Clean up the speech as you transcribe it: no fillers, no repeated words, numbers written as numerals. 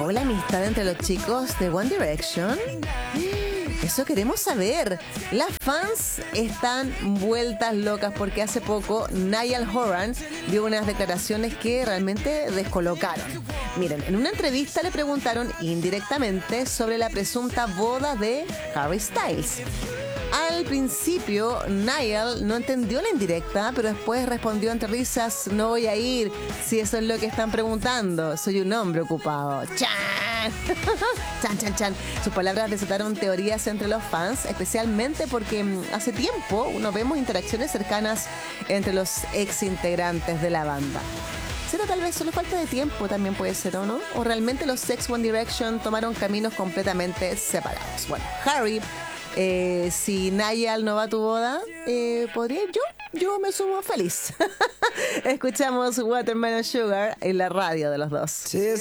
acabó la amistad entre los chicos de One Direction? Eso queremos saber. Las fans están vueltas locas porque hace poco Niall Horan dio unas declaraciones que realmente descolocaron. Miren, en una entrevista le preguntaron indirectamente sobre la presunta boda de Harry Styles. Al principio, Niall no entendió la indirecta, pero después respondió entre risas: no voy a ir, si eso es lo que están preguntando. Soy un hombre ocupado. ¡Chan! ¡Chan, chan, chan! Sus palabras desataron teorías entre los fans, especialmente porque hace tiempo no vemos interacciones cercanas entre los ex integrantes de la banda. ¿Será tal vez solo falta de tiempo? También puede ser, ¿o no? ¿O realmente los ex One Direction tomaron caminos completamente separados? Bueno, Harry... si Niall no va a tu boda, ¿podría ir yo me sumo feliz. Escuchamos Watermelon Sugar en la radio de los dos.